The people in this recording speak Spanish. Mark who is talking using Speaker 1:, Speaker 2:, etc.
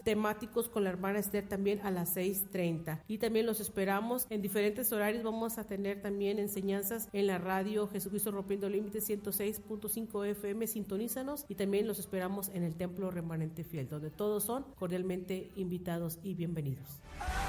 Speaker 1: temáticos con la hermana Esther también a las 6:30. Y también los esperamos en diferentes horarios. Vamos a tener también enseñanzas en la radio Jesucristo Rompiendo Límites 106.5 FM. Sintonízanos, y también los esperamos en el Templo Remanente Fiel, donde todos son cordialmente invitados y bienvenidos.